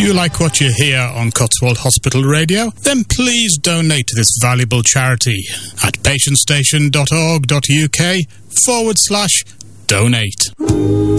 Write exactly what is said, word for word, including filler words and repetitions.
Do you like what you hear on Cotswold Hospital Radio? Then please donate to this valuable charity at patientstation.org.uk forward slash donate.